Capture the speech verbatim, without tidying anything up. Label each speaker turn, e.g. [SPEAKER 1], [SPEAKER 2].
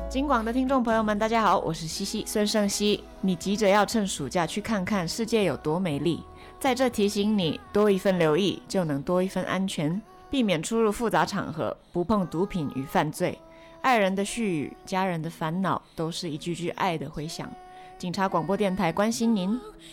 [SPEAKER 1] 金广的听众朋友们大家好，我是西西孙盛熙。你急着要趁暑假去看看世界有多美丽，在这提醒你，多一份留意就能多一份安全，避免出入复杂场合，不碰毒品与犯罪。爱人的絮语，家人的烦恼，都是一句句爱的回响。警察广播电台关心您。